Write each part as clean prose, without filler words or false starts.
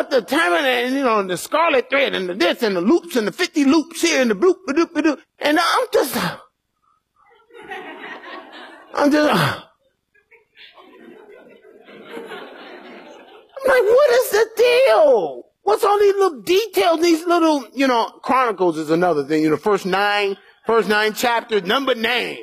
about the tabernacle, you know, and the scarlet thread and the this and the loops and the 50 loops here and the bloop, bloop, bloop. And I'm like, what is the deal? What's all these little details, these little, you know, Chronicles is another thing, you know, first nine chapters, number 9.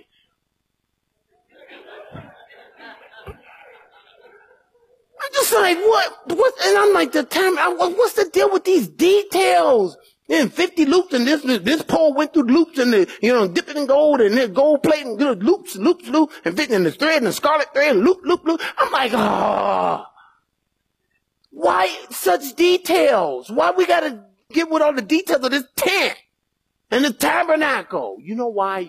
I'm just like, what, and I'm like, what's the deal with these details? And 50 loops and this pole went through loops and the, you know, dipping in gold and the gold plate and loops, and fitting in the thread and the scarlet thread, loop. I'm like, why such details? Why we gotta get with all the details of this tent and the tabernacle? You know why?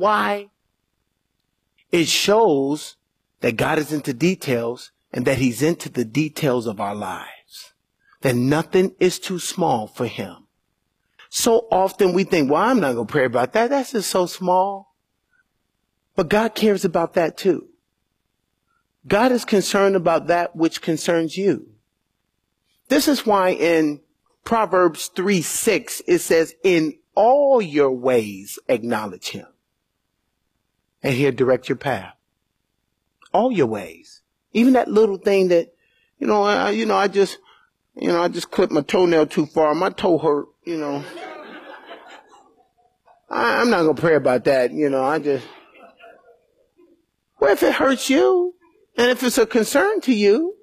It shows that God is into details and that he's into the details of our lives. That nothing is too small for him. So often we think, well, I'm not going to pray about that. That's just so small. But God cares about that too. God is concerned about that which concerns you. This is why in Proverbs 3:6, it says, in all your ways acknowledge him, and he'll direct your path. All your ways. Even that little thing that, I just clipped my toenail too far. My toe hurt, you know. I'm not going to pray about that, well, if it hurts you, and if it's a concern to you,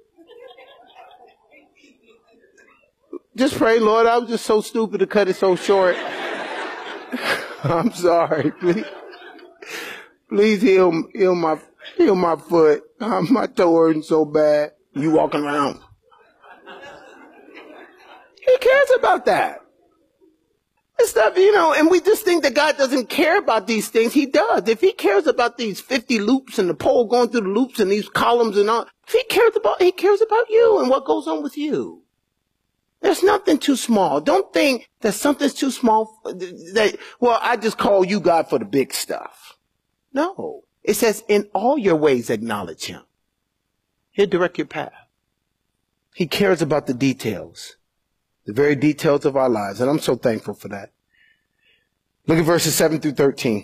just pray, Lord, I was just so stupid to cut it so short. I'm sorry. Please heal my foot. My toe hurting so bad. You walking around. He cares about that. And stuff, and we just think that God doesn't care about these things. He does. If he cares about these 50 loops and the pole going through the loops and these columns and all, if he cares about you and what goes on with you. There's nothing too small. Don't think that something's too small. I just call you, God, for the big stuff. No. It says, in all your ways acknowledge him. He'll direct your path. He cares about the details. The very details of our lives. And I'm so thankful for that. Look at verses 7 through 13.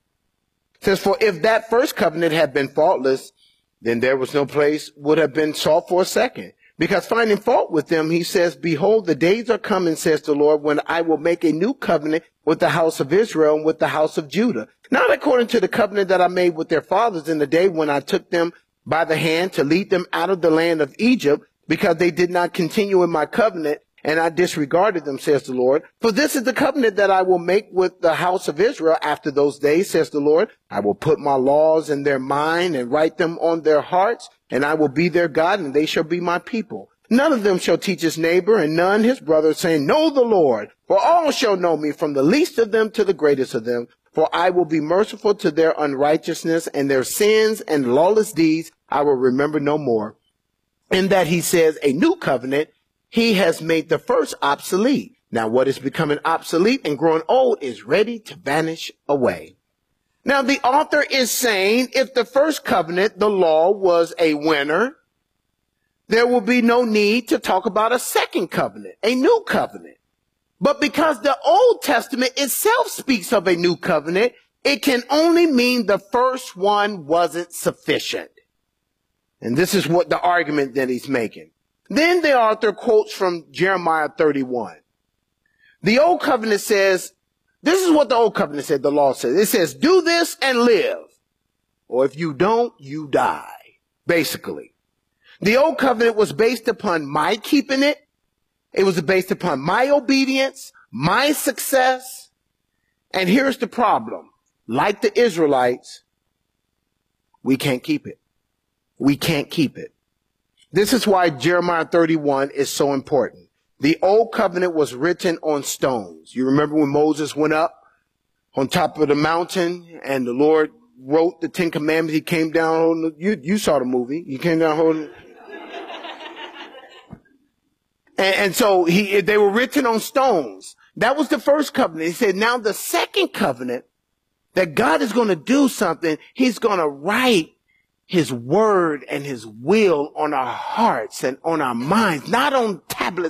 It says, for if that first covenant had been faultless, then there was no place would have been sought for a second. Because finding fault with them, he says, behold, the days are coming, says the Lord, when I will make a new covenant with the house of Israel and with the house of Judah. Not according to the covenant that I made with their fathers in the day when I took them by the hand to lead them out of the land of Egypt, because they did not continue in my covenant, and I disregarded them, says the Lord. For this is the covenant that I will make with the house of Israel after those days, says the Lord. I will put my laws in their mind and write them on their hearts, and I will be their God, and they shall be my people. None of them shall teach his neighbor, and none his brother, saying, know the Lord. For all shall know me, from the least of them to the greatest of them. For I will be merciful to their unrighteousness, and their sins and lawless deeds I will remember no more. In that he says, a new covenant, he has made the first obsolete. Now what is becoming obsolete and growing old is ready to vanish away. Now the author is saying, if the first covenant, the law, was a winner, there will be no need to talk about a second covenant, a new covenant. But because the Old Testament itself speaks of a new covenant, it can only mean the first one wasn't sufficient. And this is what the argument that he's making. Then the author quotes from Jeremiah 31. The Old Covenant says, this is what the Old Covenant said, the law says. It says, do this and live. Or if you don't, you die. Basically. The Old Covenant was based upon my keeping it. It was based upon my obedience, my success. And here's the problem. Like the Israelites, we can't keep it. We can't keep it. This is why Jeremiah 31 is so important. The Old Covenant was written on stones. You remember when Moses went up on top of the mountain and the Lord wrote the 10 Commandments? He came down holding, you saw the movie. He came down holding. And so they were written on stones. That was the first covenant. He said, now the second covenant, that God is going to do something. He's going to write his word and his will on our hearts and on our minds, not on tablets